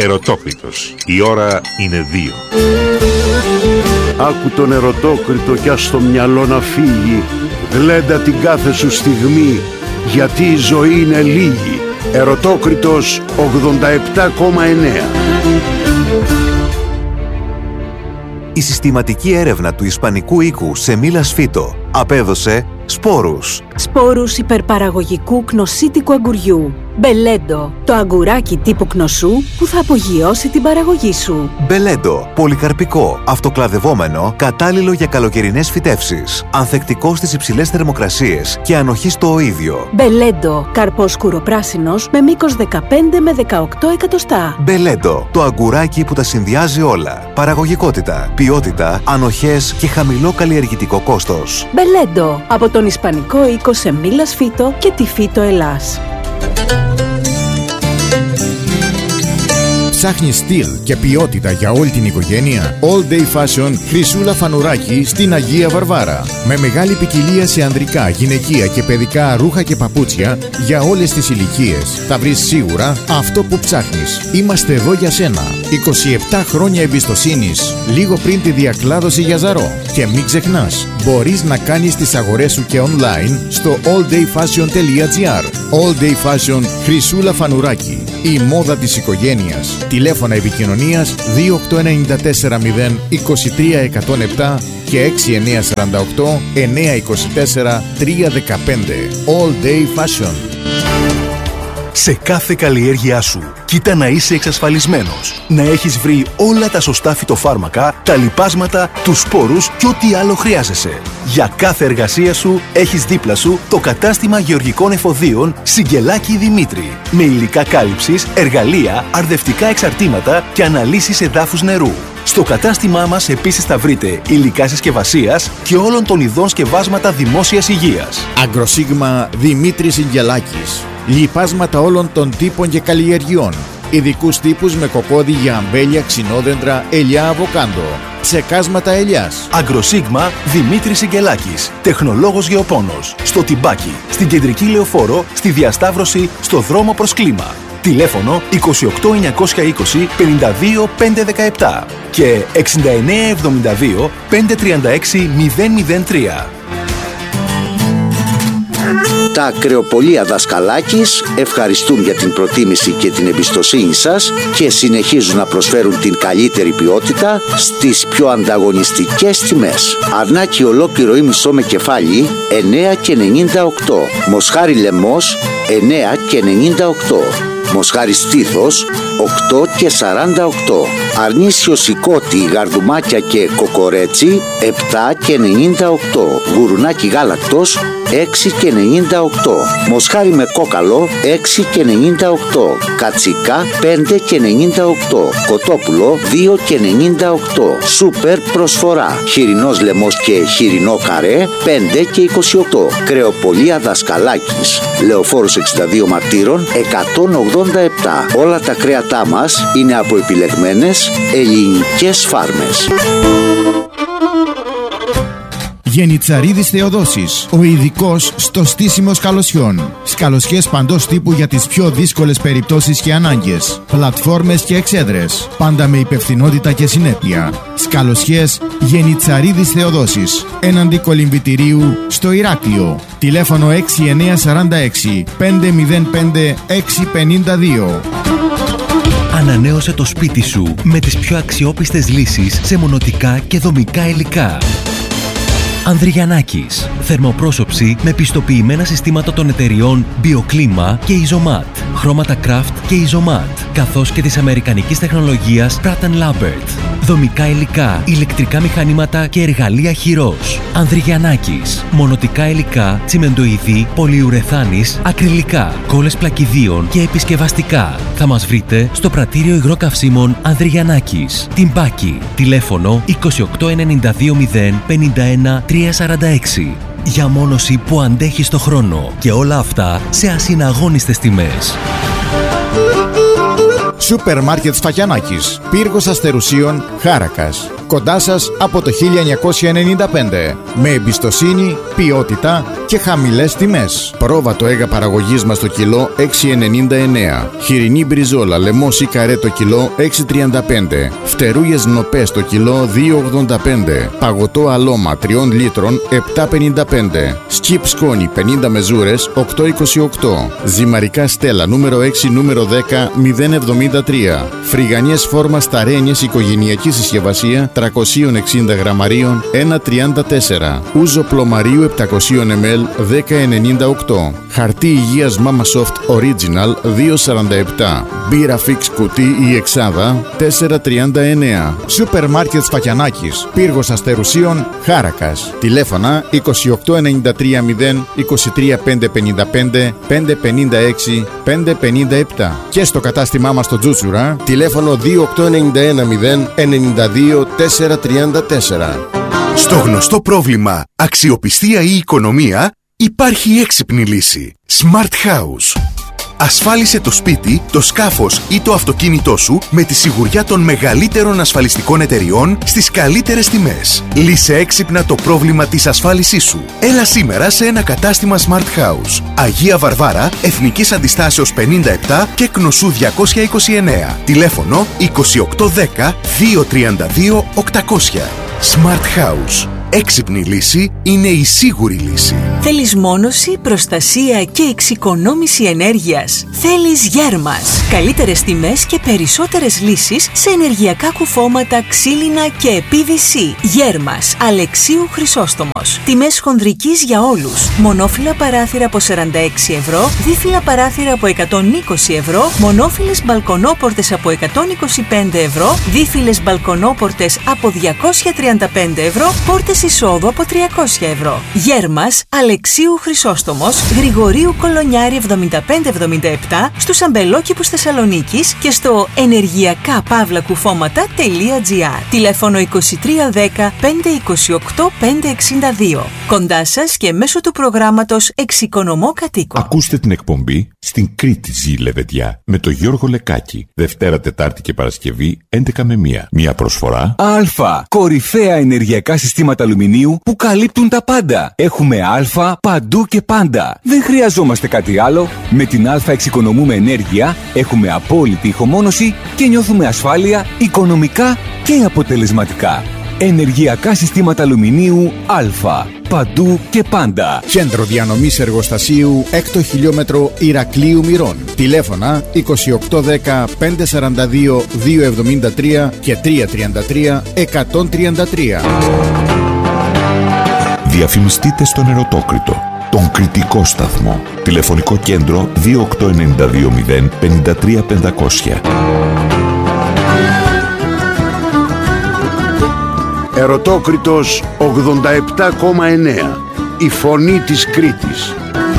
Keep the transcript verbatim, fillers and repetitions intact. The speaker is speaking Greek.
Ερωτόκριτος. Η ώρα είναι δύο. Άκου τον ερωτόκριτο κι ας το μυαλό να φύγει. Γλέντα την κάθε σου στιγμή, γιατί η ζωή είναι λίγη. Ερωτόκριτος ογδόντα επτά κόμμα εννέα. Η συστηματική έρευνα του ισπανικού οίκου Σεμίλας Φίτο απέδωσε σπόρους. Σπόρους υπερπαραγωγικού κνοσίτικου αγκουριού. Μπελέντο, το αγκουράκι τύπου κνοσού που θα απογειώσει την παραγωγή σου. Μπελέντο, πολυκαρπικό, αυτοκλαδευόμενο, κατάλληλο για καλοκαιρινές φυτεύσεις. Ανθεκτικό στις υψηλές θερμοκρασίες και ανοχή στο οΐδιο. Μπελέντο, καρπός σκουροπράσινος με μήκος δεκαπέντε με δεκαοκτώ εκατοστά. Μπελέντο, το αγκουράκι που τα συνδυάζει όλα. Παραγωγικότητα, ποιότητα, ανοχές και χαμηλό καλλιεργητικό κόστος. Μπελέντο, από τον ισπανικό οίκο Σεμίλας Φίτο και τη Φίτο Ελλάς. Ψάχνεις στυλ και ποιότητα για όλη την οικογένεια? All Day Fashion Χρυσούλα Φανουράκη στην Αγία Βαρβάρα. Με μεγάλη ποικιλία σε ανδρικά, γυναικεία και παιδικά ρούχα και παπούτσια για όλες τις ηλικίες. Θα βρεις σίγουρα αυτό που ψάχνεις. Είμαστε εδώ για σένα. είκοσι επτά χρόνια εμπιστοσύνης, λίγο πριν τη διακλάδωση για Ζαρό. Και μην ξεχνάς, μπορείς να κάνεις τις αγορές σου και online στο all day fashion τελεία gr. All Day Fashion Χρυσούλα Φανουράκη. Η μόδα της οικογένειας. Τηλέφωνα επικοινωνίας δύο οκτώ εννιά τέσσερα μηδέν είκοσι τρία εκατόν επτά και έξι εννιά σαράντα οκτώ εννιά είκοσι τέσσερα τρία δεκαπέντε. All Day Fashion. Σε κάθε καλλιέργειά σου, κοίτα να είσαι εξασφαλισμένος. Να έχεις βρει όλα τα σωστά φυτοφάρμακα, τα λιπάσματα, τους σπόρους και ό,τι άλλο χρειάζεσαι. Για κάθε εργασία σου, έχεις δίπλα σου το κατάστημα γεωργικών εφοδίων Σιγκελάκη Δημήτρη. Με υλικά κάλυψης, εργαλεία, αρδευτικά εξαρτήματα και αναλύσεις εδάφους νερού. Στο κατάστημά μας επίσης θα βρείτε υλικά συσκευασίας και όλων των ειδών σκευάσματα δημόσιας υγείας. Αγκροσίγμα Δημήτρης Σιγκελάκης. Λιπάσματα όλων των τύπων και καλλιεργειών. Ειδικούς τύπους με κοκόδι για αμπέλια, ξινόδεντρα, ελιά, αβοκάντο. Ψεκάσματα ελιάς. Αγκροσίγμα Δημήτρης Σιγκελάκης. Τεχνολόγος γεωπόνος. Στο Τιμπάκι, στην Κεντρική Λεωφόρο, στη Διασταύρωση, στο δρόμο προς Κλίμα. Τηλέφωνο είκοσι οκτώ εννιακόσια είκοσι πενήντα δύο πεντακόσια δεκαεπτά και εξήντα εννέα εβδομήντα δύο πεντακόσια τριάντα έξι μηδέν μηδέν τρία. Τα Ακρεοπολία Δασκαλάκης ευχαριστούν για την προτίμηση και την εμπιστοσύνη σας και συνεχίζουν να προσφέρουν την καλύτερη ποιότητα στις πιο ανταγωνιστικές τιμές. Αρνάκι ολόκληρο ή μισό με κεφάλι εννέα και ενενήντα οκτώ. Μοσχάρι λαιμός εννέα και ενενήντα οκτώ. Μοσχάρι στήθος οκτώ και σαράντα οκτώ. Αρνίσιο σηκώτη, γαρδουμάκια και κοκορέτσι επτά και ενενήντα οκτώ. Γουρουνάκι γάλακτος έξι και ενενήντα οκτώ. Μοσχάρι με κόκαλο έξι και ενενήντα οκτώ. Κατσικά πέντε και ενενήντα οκτώ. Κοτόπουλο δύο και ενενήντα οκτώ. Σούπερ προσφορά. Χοιρινός λαιμός και χοιρινό καρέ πέντε και είκοσι οκτώ. Κρεοπολία Δασκαλάκης, Λεωφόρος εξήντα δύο Μαρτύρων εκατόν ογδόντα επτά. Όλα τα κρέατά μας είναι από επιλεγμένες ελληνικές φάρμες. Γενιτσαρίδης Θεοδόσης, ο ειδικός στο στήσιμο σκαλωσιών. Σκαλωσιές παντός τύπου για τις πιο δύσκολες περιπτώσεις και ανάγκες. Πλατφόρμες και εξέδρες. Πάντα με υπευθυνότητα και συνέπεια. Σκαλωσιές Γενιτσαρίδης Θεοδόσης. Έναντι κολυμβητηρίου στο Ηράκλειο. Τηλέφωνο έξι εννιά τέσσερα έξι πέντε μηδέν πέντε έξι πέντε δύο. Ανανέωσε το σπίτι σου με τις πιο αξιόπιστες λύσεις σε μονοτικά και δομικά υλικά. Ανδριγιαννάκης. Θερμοπρόσωψη με πιστοποιημένα συστήματα των εταιριών BioClima και Isomat. Χρώματα Craft και Isomat. Καθώς και της αμερικανικής τεχνολογίας Pratt and Lambert. Δομικά υλικά, ηλεκτρικά μηχανήματα και εργαλεία χειρός. Ανδριγιαννάκης. Μονοτικά υλικά, τσιμεντοειδή, πολυουρεθάνης, ακριλικά, κόλλες πλακιδίων και επισκευαστικά. Θα μας βρείτε στο πρατήριο υγρό καυσίμων Ανδριγιαννάκης. Τιμπάκι. Τηλέφωνο είκοσι οκτώ ενενήντα δύο μηδέν πενήντα ένα τριακόσια σαράντα έξι. Για μόνωση που αντέχει στο χρόνο. Και όλα αυτά σε ασυναγώνιστες τιμές. Σούπερ Μάρκετ Σφακιανάκης. Πύργος Αστερουσίων Χάρακας. Κοντά σας από το χίλια εννιακόσια ενενήντα πέντε. Με εμπιστοσύνη, ποιότητα και χαμηλές τιμές. Πρόβατο έγα παραγωγής μας το κιλό έξι ενενήντα εννέα. Χοιρινή μπριζόλα λεμός ή καρέ το κιλό έξι τριάντα πέντε. Φτερούγες νοπές το κιλό δύο ογδόντα πέντε. Παγωτό αλόμα τριών λίτρων επτά πενήντα πέντε. Σκιπ σκόνη πενήντα μεζούρες οκτώ είκοσι οκτώ. Ζυμαρικά στέλα νούμερο έξι νούμερο δέκα μηδέν εβδομήντα τρία. Φρυγανιές φόρμα σταρένιες οικογενειακή συσκευασία τριακόσια εξήντα γραμμαρίων ένα τριάντα τέσσερα. Ούζο πλωμαρίου επτακόσια μιλιλίτρων δέκα ενενήντα οκτώ. Χαρτί υγείας Mama Soft Original δύο σαράντα επτά. Μπύρα Fix κουτί η εξάδα τέσσερα τριάντα εννέα. Σούπερ Μάρκετ Φακιανάκης, Πύργος Αστερουσίων, Χάρακας. Τηλέφωνα είκοσι οκτώ ενενήντα τρία μηδέν είκοσι τρία πεντακόσια πενήντα πέντε πεντακόσια πενήντα έξι πεντακόσια πενήντα επτά. Και στο κατάστημά μας στο Τζούτσουρα, τηλέφωνο δύο οκτώ εννιά ένα μηδέν ενενήντα δύο τετρακόσια τριάντα τέσσερα. Στο γνωστό πρόβλημα αξιοπιστία ή οικονομία υπάρχει η έξυπνη λύση. Smart House. Ασφάλισε το σπίτι, το σκάφος ή το αυτοκίνητό σου με τη σιγουριά των μεγαλύτερων ασφαλιστικών εταιριών στις καλύτερες τιμές. Λύσε έξυπνα το πρόβλημα της ασφάλισής σου. Έλα σήμερα σε ένα κατάστημα Smart House. Αγία Βαρβάρα, Εθνικής Αντιστάσεως πενήντα επτά και Κνωσού διακόσια είκοσι εννέα. Τηλέφωνο είκοσι οκτώ δέκα δύο τριάντα δύο οκτακόσια. Smart House. Έξυπνη λύση είναι η σίγουρη λύση. Θέλεις μόνωση, προστασία και εξοικονόμηση ενέργειας? Θέλεις Γέρμας. Καλύτερες τιμές και περισσότερες λύσεις σε ενεργειακά κουφώματα, ξύλινα και πι βι σι. Γέρμας, Αλεξίου Χρυσόστομος. Τιμές χονδρικής για όλους. Μονόφυλλα παράθυρα από σαράντα έξι ευρώ, δίφυλλα παράθυρα από εκατόν είκοσι ευρώ, μονόφυλλες μπαλκονόπορτες από εκατόν είκοσι πέντε ευρώ, δίφυλλες μπαλκονόπορτες από διακόσια τριάντα πέντε ευρώ, πόρτες εισόδου από τριακόσια ευρώ. Γέρμας, Αλεξίου Χρυσόστομος, Γρηγορίου Κολονιάρη εβδομήντα πέντε εβδομήντα επτά, στους αμπελόκηπους Θεσσαλονίκης και στο ενεργειακά παύλα κουφώματα τελεία τζι άρ. Τηλέφωνο είκοσι τρία δέκα πέντε είκοσι οκτώ πέντε εξήντα δύο. Κοντά σας και μέσω του προγράμματος Εξοικονομώ Κατοίκο. Ακούστε την εκπομπή στην Κρήτη ζει λεβεδιά με τον Γιώργο Λεκάκη. Δευτέρα, Τετάρτη και Παρασκευή έντεκα με μία. Μία προσφορά Α. Κορυφαία ενεργειακά συστήματα αλουμινίου που καλύπτουν τα πάντα. Έχουμε Α παντού και πάντα. Δεν χρειαζόμαστε κάτι άλλο. Με την Α εξοικονομούμε ενέργεια, έχουμε απόλυτη ηχομόνωση και νιώθουμε ασφάλεια οικονομικά και αποτελεσματικά. Ενεργειακά συστήματα αλουμινίου Α. Παντού και πάντα. Κέντρο διανομής εργοστασίου έκτο χιλιόμετρο Ηρακλείου Μυρών. Τηλέφωνα είκοσι οκτώ δέκα πεντακόσια σαράντα δύο διακόσια εβδομήντα τρία και τριακόσια τριάντα τρία εκατόν τριάντα τρία. Διαφημιστείτε στον Ερωτόκριτο, τον κριτικό σταθμό. Τηλεφωνικό κέντρο δύο οκτώ εννιά δύο μηδέν πενήντα τρία πεντακόσια. Ερωτόκριτος ογδόντα επτά κόμμα εννέα. Η φωνή της Κρήτης.